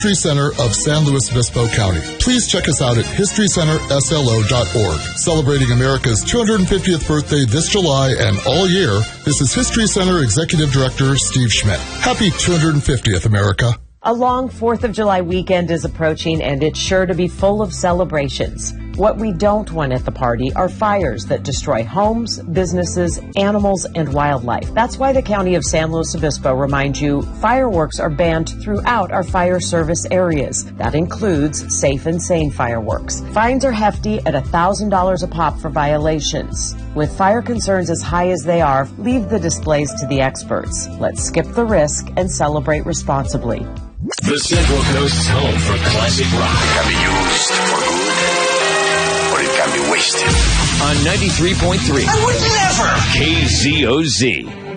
History Center of San Luis Obispo County. Please check us out at historycenterslo.org. Celebrating America's 250th birthday this July and all year, this is History Center Executive Director Steve Schmidt. Happy 250th, America. A long 4th of July weekend is approaching, and it's sure to be full of celebrations. What we don't want at the party are fires that destroy homes, businesses, animals, and wildlife. That's why the County of San Luis Obispo reminds you fireworks are banned throughout our fire service areas. That includes safe and sane fireworks. Fines are hefty at $1,000 a pop for violations. With fire concerns as high as they are, leave the displays to the experts. Let's skip the risk and celebrate responsibly. The Central Coast's home for classic rock. It can be used for good, or it can be wasted. On 93.3. I would never! KZOZ.